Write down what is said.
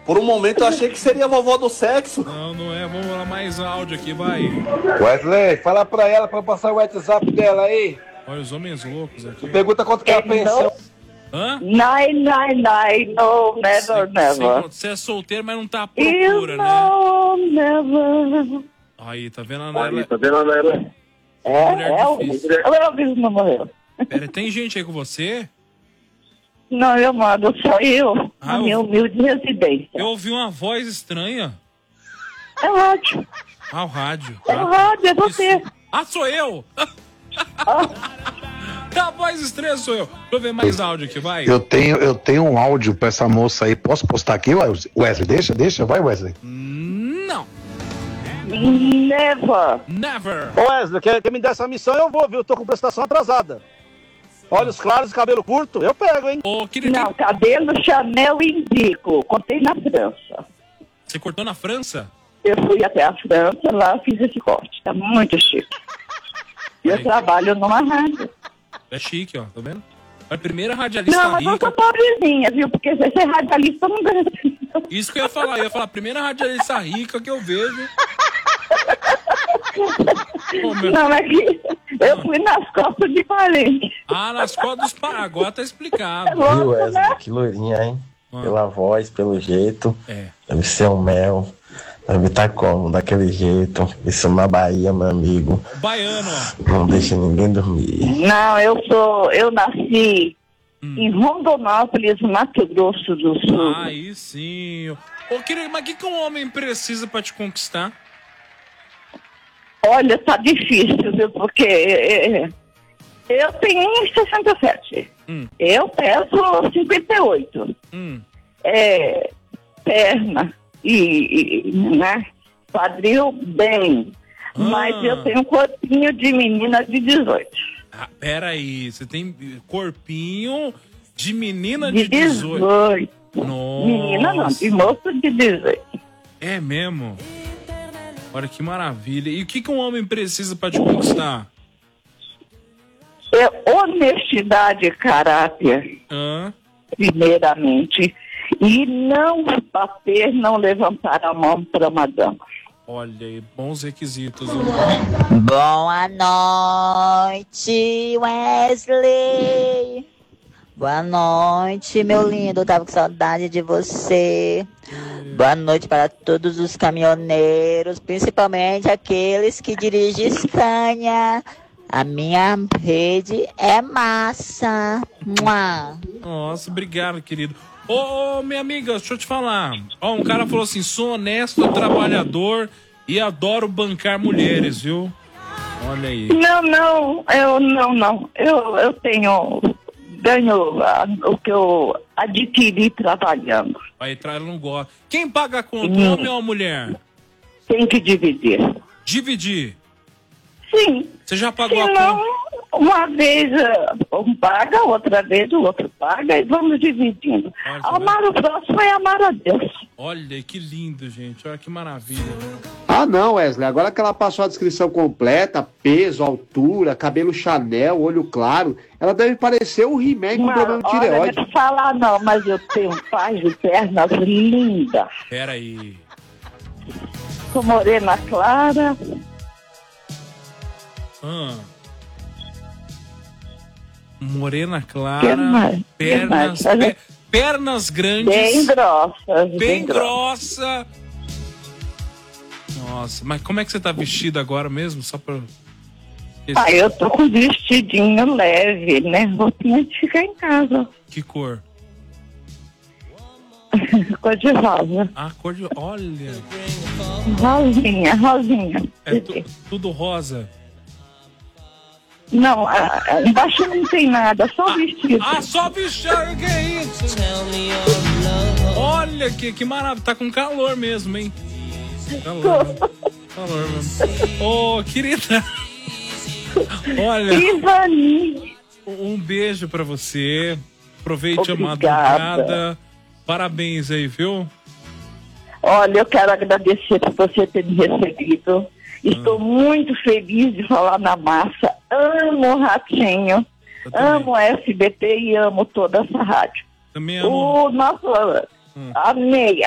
Por um momento eu achei que seria a vovó do sexo. Não, não é. Vamos lá, mais áudio aqui, vai. Wesley, fala pra ela pra passar o WhatsApp dela aí. Olha os homens loucos aqui. Pergunta quanto que é a pensão. Hã? No, never. Você é solteiro, mas não tá à procura, né? Never. Aí, tá vendo a Elvis não morreu. Pera, tem gente aí com você? Não, eu mando, só eu, na minha humilde residência. Eu ouvi uma voz estranha. É o rádio. Ah, o rádio. É o rádio, é você. Isso. Ah, sou eu! A voz estranha sou eu. Deixa eu ver mais áudio aqui, vai. Eu tenho um áudio pra essa moça aí. Posso postar aqui, Wesley? Deixa. Vai, Wesley. Não. Never. Ô Wesley, quer me dar essa missão? Eu vou, viu? Eu tô com prestação atrasada. Olhos claros e cabelo curto, eu pego, hein? Não, cabelo Chanel indico. Contei na França. Você cortou na França? Eu fui até a França, lá fiz esse corte. Tá muito chique. Eu trabalho numa rádio. É chique, ó, tá vendo? É a primeira radialista não, mas rica. eu sou pobrezinha, viu? Porque ser radialista não ganha. Isso que eu ia falar. Primeira radialista rica que eu vejo. Não, é que eu fui nas costas de parente. Ah, nas costas dos parentes. Agora tá explicado. Viu, Wesley? Que lourinha, hein? Pela voz, pelo jeito. Deve ser um mel. Deve estar como? Daquele jeito. Isso é uma Bahia, meu amigo. Baiano, ó. Não deixa ninguém dormir. Não, eu nasci em Rondonópolis, Mato Grosso do Sul. Aí sim. Ô, querido, mas o que um homem precisa pra te conquistar? Olha, tá difícil, viu? Porque eu tenho 67. Eu peso 58. Perna e né? Quadril bem. Mas eu tenho um corpinho de menina de 18. Ah, peraí, você tem corpinho de menina de 18. Nossa. Menina não, de moço de 18. É mesmo? Olha que maravilha. E o que um homem precisa pra te conquistar? Honestidade e caráter, primeiramente. E não bater, não levantar a mão para uma dama. Olha aí, bons requisitos. Boa noite, Wesley. Boa noite, meu lindo. Tava com saudade de você. Boa noite para todos os caminhoneiros, principalmente aqueles que dirigem Scania. A minha rede é massa. Nossa, obrigado, querido. Ô, minha amiga, deixa eu te falar. Ó, um cara falou assim: sou honesto, trabalhador e adoro bancar mulheres, viu? Olha aí. Não. Eu ganho o que eu adquiri trabalhando. Aí ela não gosta. Quem paga a conta, um homem ou uma mulher? Tem que dividir. Dividir? Sim. Você já pagou a conta? Uma vez um paga, outra vez o outro paga e vamos dividindo. Amar o próximo é amar a Deus. Olha, que lindo, gente. Olha que maravilha. Ah, não, Wesley. Agora que ela passou a descrição completa, peso, altura, cabelo Chanel, olho claro, ela deve parecer o He-Man com problema de tireoide. Não é falar não, mas eu tenho paz de pernas lindas. Pera aí. Sou morena clara. Morena clara, pernas grandes, bem grossa. Nossa, mas como é que você tá vestida agora mesmo? Só pra... eu tô com vestidinho leve, né? Roupinha de ficar em casa. Que cor? Cor de rosa. Ah, cor de... Olha. Rosinha. É tudo rosa. Não, embaixo não tem nada, só vestido. Só vestido, que é isso? Olha que maravilha, tá com calor mesmo, hein? Calor mesmo. Ô, querida. Olha. Ivani. Um beijo pra você. Aproveite a madrugada. Parabéns aí, viu? Olha, eu quero agradecer por você ter me recebido. Estou muito feliz de falar na massa. Amo o Ratinho, amo a SBT e amo toda essa rádio. Também amo. Amei.